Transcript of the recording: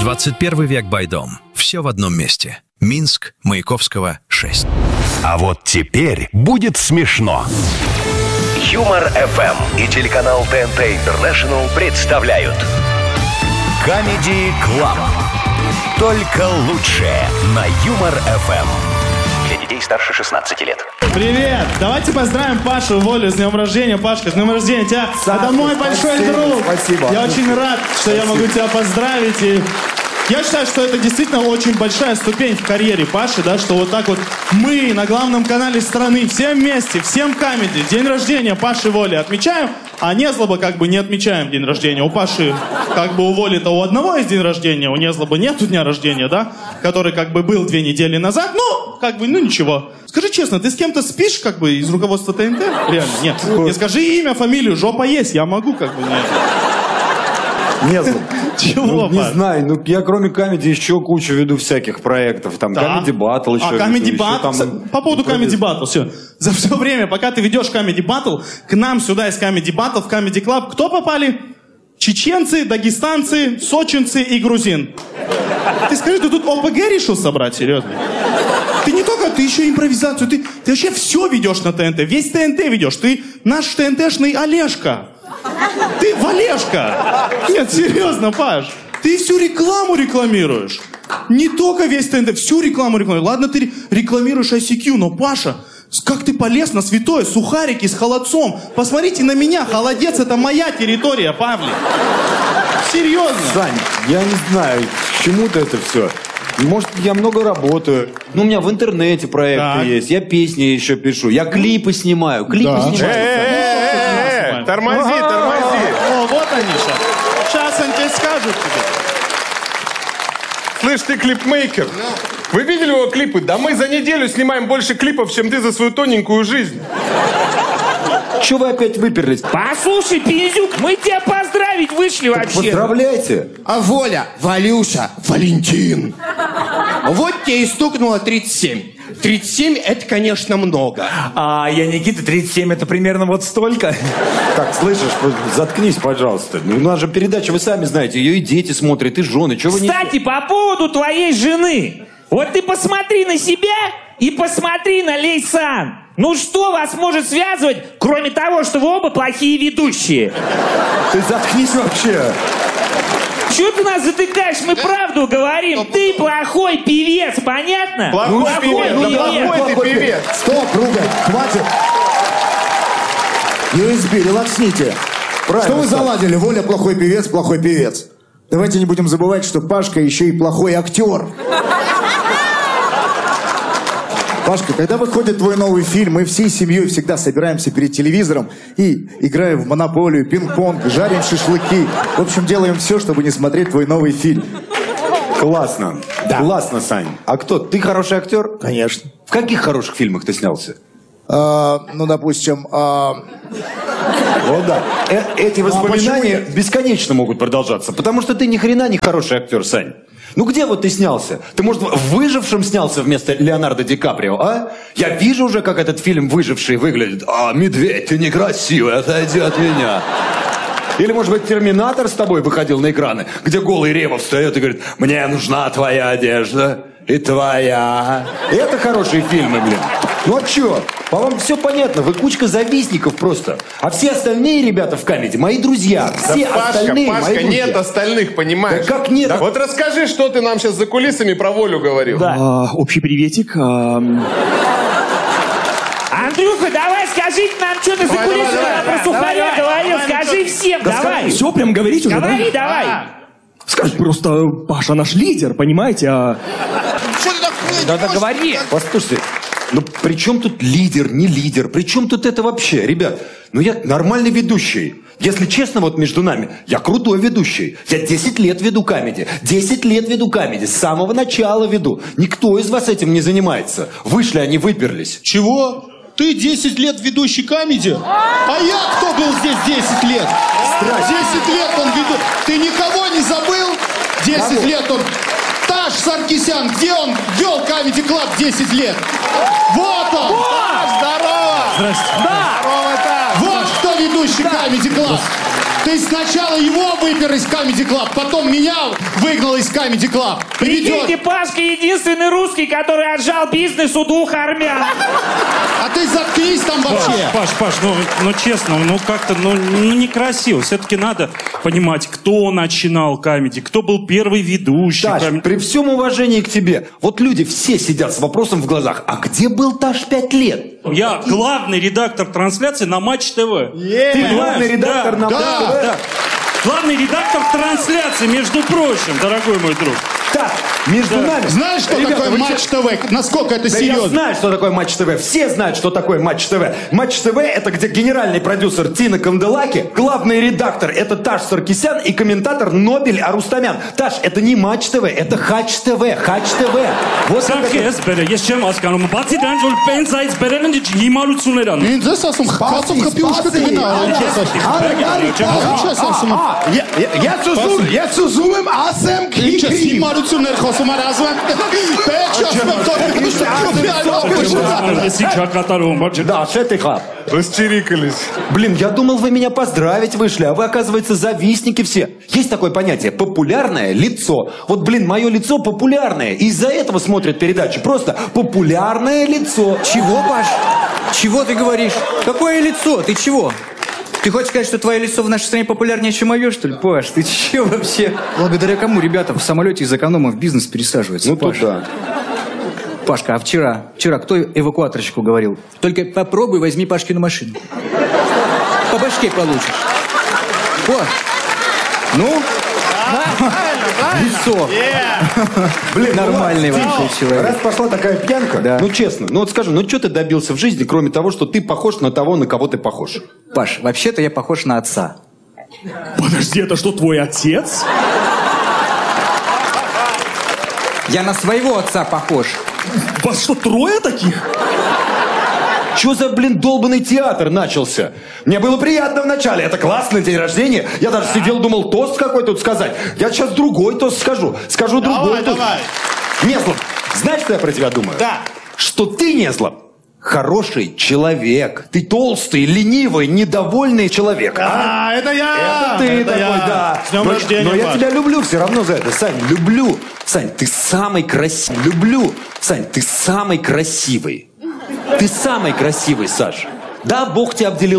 21 век Байдом. Все в одном месте. Минск, Маяковского, 6. А вот теперь будет смешно. Юмор ФМ и телеканал ТНТ Интернешнл представляют Comedy Club. Только лучшее на Юмор ФМ. Для детей старше 16 лет. Привет! Давайте поздравим Пашу Волю с днем рождения. Пашка, с днем рождения тебя! Саша, это мой большой друг! Спасибо. Я очень рад, что я могу тебя поздравить. И я считаю, что это действительно очень большая ступень в карьере Паши, да, что вот так вот мы на главном канале страны все вместе, всем камеди, день рождения Паши Воли отмечаем, а Незлоба как бы не отмечаем день рождения. У Паши как бы у Воли-то у одного есть день рождения, у Незлоба нету дня рождения, да, который как бы был 2 недели назад, ну, как бы, ну ничего. Скажи честно, ты с кем-то спишь как бы из руководства ТНТ? Реально, нет. Не скажи имя, фамилию, жопа есть, я могу как бы, нет. Нет, Чего, не Паш? знаю, я кроме комедии еще кучу веду всяких проектов. Там Comedy Battle еще. Comedy веду, Battle. еще там... По поводу Comedy Battle, все. За все время, пока ты ведешь Comedy Battle, к нам сюда из Comedy Battle в Comedy Club кто попали? Чеченцы, дагестанцы, сочинцы и грузин. Ты скажи, ты тут ОПГ решил собрать, серьезно? Ты не только, ты еще импровизацию, ты вообще все ведешь на ТНТ, весь ТНТ ведешь. Ты наш ТНТшный Олежка. Ты Валешка! Нет, серьезно, Паш. Ты всю рекламу рекламируешь. Не только весь ТНТ, всю рекламу рекламируешь. Ладно, ты рекламируешь ICQ, но, Паша, как ты полез на святое, сухарики с холодцом. Посмотрите на меня, холодец, это моя территория, Павлик. Серьезно. Сань, я не знаю, к чему-то это все. Может, я много работаю. Ну, у меня в интернете проекты есть. Я песни еще пишу. Я клипы снимаю. Тормози. О, вот они сейчас. Сейчас они тебе скажут тебе. Слышь, ты клипмейкер. Вы видели его клипы? Да мы за неделю снимаем больше клипов, чем ты за свою тоненькую жизнь. Че вы опять выперлись? Послушай, Пиздюк, мы тебя поздравить вышли вообще. Поздравляйте. А Воля, Валюша, Валентин. Вот тебе и стукнуло 37. 37 это, конечно, много. А я, Никита, 37 это примерно вот столько. Так, слышишь, заткнись, пожалуйста. Ну, у нас же передача, вы сами знаете, ее и дети смотрят, и жены. Чего вы не... Кстати, по поводу твоей жены. Вот ты посмотри на себя и посмотри на Лейсан. Ну что вас может связывать, кроме того, что вы оба плохие ведущие? Ты заткнись вообще. Чего ты нас затыкаешь? Мы правду говорим. Ты плохой певец, понятно? Плохой ты певец. Стоп, ругай, хватит. USB, релаксните. Правильно, Что вы Саш. заладили? Воля плохой певец, плохой певец. Давайте не будем забывать, что Пашка еще и плохой актер. Пашка, когда выходит твой новый фильм, мы всей семьей всегда собираемся перед телевизором и играем в монополию, пинг-понг, жарим шашлыки. В общем, делаем все, чтобы не смотреть твой новый фильм. Классно. Да. Классно, Сань. А кто? Ты хороший актер? Конечно. В каких хороших фильмах ты снялся? Ну, допустим... Вот да. Эти воспоминания бесконечно могут продолжаться, потому что ты ни хрена не хороший актер, Сань. Ну где вот ты снялся? Ты, может, в «Выжившем» снялся вместо Леонардо Ди Каприо, а? Я вижу уже, как этот фильм «Выживший» выглядит. А, медведь, ты некрасивый, отойди от меня. Или, может быть, «Терминатор» с тобой выходил на экраны, где голый Рема встает и говорит: «Мне нужна твоя одежда и твоя». И это хорошие фильмы, блин. Ну а чё? По вам все понятно, вы кучка завистников просто. А все остальные ребята в комедии мои друзья. Все остальные мои Пашка, друзья. нет остальных, понимаешь? Да как нет? Да вот расскажи, что ты нам сейчас за кулисами про Волю говорил. Да. Общий приветик. Андрюха, давай скажите нам, что ты за кулисами про Сухаря говорил. Скажи всем, давай. Все, прям говорить уже, Говори, да? давай. Скажи, просто Паша наш лидер, понимаете? Что ты такое? Да говори. Послушайте, ну при чем тут лидер, не лидер? При чем тут это вообще? Ребят, ну я нормальный ведущий. Если честно, вот между нами, я крутой ведущий. Я 10 лет веду комеди. 10 лет веду комеди. С самого начала веду. Никто из вас этим не занимается. Вышли, они выперлись. Чего? Ты 10 лет ведущий комедий? А я кто был здесь 10 лет? 10 лет он веду. Ты никого не забыл? 10 лет он... Таш Саркисян, где он вел Comedy Club 10 лет? Вот он! Здорово! Здрасте. Да. Здорово, Таш! Вот кто ведущий Comedy Club. Ты сначала его выпер из Comedy Club, потом меня выгнал из Comedy Club. Прикиньте, Пашка единственный русский, который отжал бизнес у 2 армян. А ты заткнись там вообще. Паш, ну честно, ну как-то, ну некрасиво. Все-таки надо понимать, кто начинал Comedy, кто был первый ведущий. Таш, при всем уважении к тебе, вот люди все сидят с вопросом в глазах. А где был Таш 5 лет? Я главный редактор трансляции на Матч ТВ. Ты главный редактор на Матч ТВ? Да. Главный редактор трансляции, между прочим, дорогой мой друг. Так, между нами. Знаешь, что Ребята, такое Матч ТВ? Насколько это серьезно? Я знаю, что такое Матч ТВ. Все знают, что такое Матч ТВ. Матч ТВ — это где генеральный продюсер Тина Канделаки, главный редактор — это Таш Саркисян и комментатор Нобель Арустамян. Таш, это не Матч ТВ, это Хач ТВ. Хач ТВ. Вот Ես չեմ հասկանում, բացի դրանից որ պենսայից բերել են հիմարություններ անում։ Ինձ ես ասում, խացով խփյուշկը կգնա, Я сузում եմ ասեմ Ինչ ես հիմարություններ խոսում არ ասում եմ Да, шеты хлап. Расчирикались. Блин, я думал, вы меня поздравить вышли, а вы, оказывается, завистники все. Есть такое понятие — популярное лицо. Вот, блин, мое лицо популярное. И из-за этого смотрят передачи. Просто популярное лицо. Чего, Паш? Чего ты говоришь? Какое лицо? Ты чего? Ты хочешь сказать, что твое лицо в нашей стране популярнее, чем мое, что ли? Паш, ты че вообще? Благодаря кому ребята в самолете из эконома в бизнес пересаживаются? Ну, Паш? тут да. Пашка, а вчера кто эвакуаторщику говорил? Только попробуй, возьми Пашкину машину. По башке получишь. Вот. Ну? Лицо. Блин, нормальный вообще человек. Раз пошла такая пьянка, да. Ну честно, ну вот скажи, ну что ты добился в жизни, кроме того, что ты похож на того, на кого ты похож? Паш, вообще-то я похож на отца. Подожди, это что, твой отец? Я на своего отца похож. Вас что, 3 таких? Что за, блин, долбанный театр начался? Мне было приятно вначале, это классный день рождения. Я даже сидел, думал, тост какой тут сказать. Я сейчас другой тост скажу. Скажу другой тост. Незлоб, знаешь, что я про тебя думаю? Да. Что ты, Незлоб, хороший человек. Ты толстый, ленивый, недовольный человек. А, это я! Это ты это такой, я. да. С днем Но рождения, я Паш. тебя люблю все равно за это, Сань, люблю. Сань, ты самый красивый. Люблю. Сань, ты самый красивый. Ты самый красивый, Саш. Да, Бог тебя обделил